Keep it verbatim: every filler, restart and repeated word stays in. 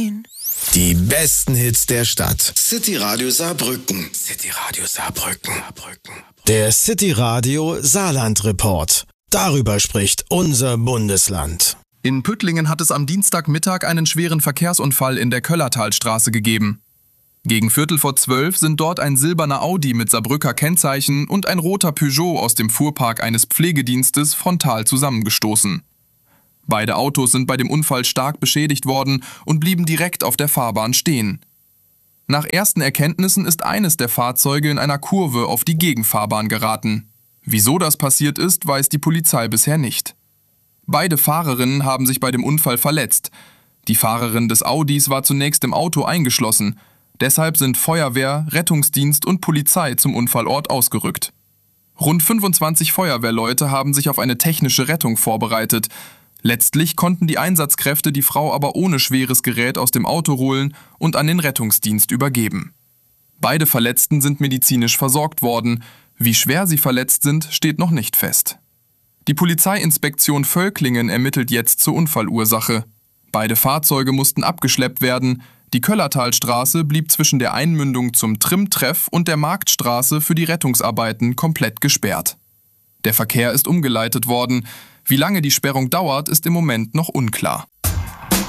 Die besten Hits der Stadt. City Radio Saarbrücken. City Radio Saarbrücken. Der City Radio Saarland Report. Darüber spricht unser Bundesland. In Püttlingen hat es am Dienstagmittag einen schweren Verkehrsunfall in der Köllertalstraße gegeben. Gegen Viertel vor zwölf sind dort ein silberner Audi mit Saarbrücker Kennzeichen und ein roter Peugeot aus dem Fuhrpark eines Pflegedienstes frontal zusammengestoßen. Beide Autos sind bei dem Unfall stark beschädigt worden und blieben direkt auf der Fahrbahn stehen. Nach ersten Erkenntnissen ist eines der Fahrzeuge in einer Kurve auf die Gegenfahrbahn geraten. Wieso das passiert ist, weiß die Polizei bisher nicht. Beide Fahrerinnen haben sich bei dem Unfall verletzt. Die Fahrerin des Audis war zunächst im Auto eingeschlossen. Deshalb sind Feuerwehr, Rettungsdienst und Polizei zum Unfallort ausgerückt. Rund fünfundzwanzig Feuerwehrleute haben sich auf eine technische Rettung vorbereitet. Letztlich konnten die Einsatzkräfte die Frau aber ohne schweres Gerät aus dem Auto holen und an den Rettungsdienst übergeben. Beide Verletzten sind medizinisch versorgt worden. Wie schwer sie verletzt sind, steht noch nicht fest. Die Polizeiinspektion Völklingen ermittelt jetzt zur Unfallursache. Beide Fahrzeuge mussten abgeschleppt werden. Die Köllertalstraße blieb zwischen der Einmündung zum Trimm-Treff und der Marktstraße für die Rettungsarbeiten komplett gesperrt. Der Verkehr ist umgeleitet worden. Wie lange die Sperrung dauert, ist im Moment noch unklar.